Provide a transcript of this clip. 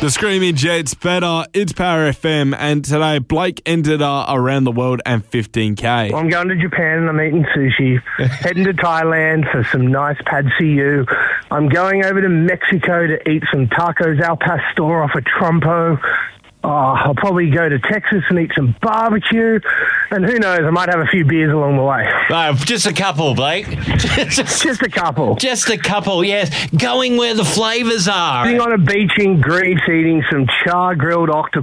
The Screaming Jets better. It's Power FM, and today Blake entered around the world and 15K. Well, I'm going to Japan and I'm eating sushi. Heading to Thailand for some nice pad see ew. I'm going over to Mexico to eat some tacos al pastor off a trompo. I'll probably go to Texas and eat some barbecue. And who knows, I might have a few beers along the way. Just a couple, Blake. Just a couple. Just a couple, yes. Going where the flavours are. Sitting on a beach in Greece eating some char-grilled octopus.